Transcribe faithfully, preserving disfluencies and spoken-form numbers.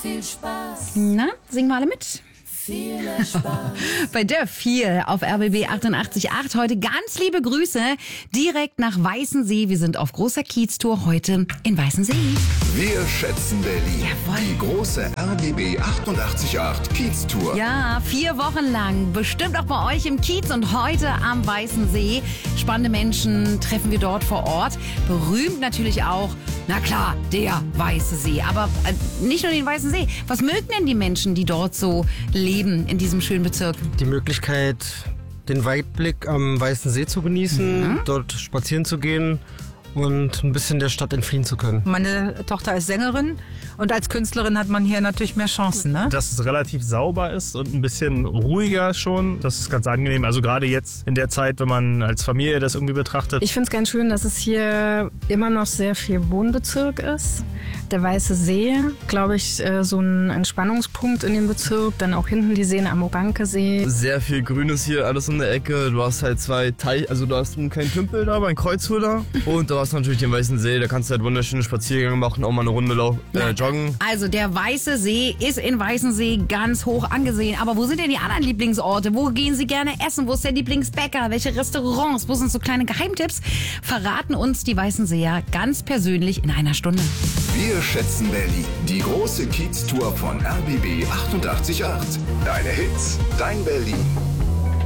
viel Spaß. Na, singen wir alle mit? Viel mehr Spaß. Bei Dörf hier auf R B B achtundachtzig Komma acht. Heute ganz liebe Grüße direkt nach Weißensee. Wir sind auf großer Kieztour heute in Weißensee. Wir schätzen Berlin. Jawohl. Die große R B B achtundachtzig Komma acht Kiez-Tour. Ja, vier Wochen lang. Bestimmt auch bei euch im Kiez und heute am Weißensee. Spannende Menschen treffen wir dort vor Ort. Berühmt natürlich auch, na klar, der Weiße See. Aber äh, nicht nur den Weißen See. Was mögen denn die Menschen, die dort so leben in diesem schönen Bezirk? Die Möglichkeit, den Weitblick am Weißen See zu genießen, mhm. dort spazieren zu gehen und ein bisschen der Stadt entfliehen zu können. Meine Tochter ist Sängerin und als Künstlerin hat man hier natürlich mehr Chancen, ne? Dass es relativ sauber ist und ein bisschen ruhiger schon, das ist ganz angenehm. Also gerade jetzt in der Zeit, wenn man als Familie das irgendwie betrachtet. Ich finde es ganz schön, dass es hier immer noch sehr viel Wohnbezirk ist. Der Weiße See, glaube ich, so ein Entspannungspunkt in dem Bezirk. Dann auch hinten die Seen am Oranke-See. Sehr viel Grünes hier, alles in der Ecke. Du hast halt zwei Teich, also du hast einen kleinen Tümpel da, ein Kreuzhöhler. Und du hast natürlich den Weißen See, da kannst du halt wunderschöne Spaziergänge machen, auch mal eine Runde lau- äh, joggen. Also der Weiße See ist in Weißensee ganz hoch angesehen. Aber wo sind denn die anderen Lieblingsorte? Wo gehen Sie gerne essen? Wo ist der Lieblingsbäcker? Welche Restaurants? Wo sind so kleine Geheimtipps? Verraten uns die Weißenseer ganz persönlich in einer Stunde. Wir schätzen Berlin. Die große Kiez-Tour von R B B achtundachtzig Komma acht. Deine Hits, dein Berlin.